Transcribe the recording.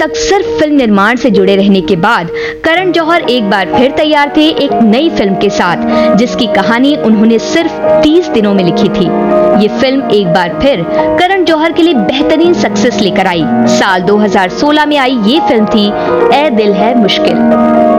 तक सिर्फ फिल्म निर्माण से जुड़े रहने के बाद करण जौहर एक बार फिर तैयार थे एक नई फिल्म के साथ, जिसकी कहानी उन्होंने सिर्फ 30 दिनों में लिखी थी। ये फिल्म एक बार फिर करण जौहर के लिए बेहतरीन सक्सेस लेकर आई। साल 2016 में आई ये फिल्म थी ए दिल है मुश्किल।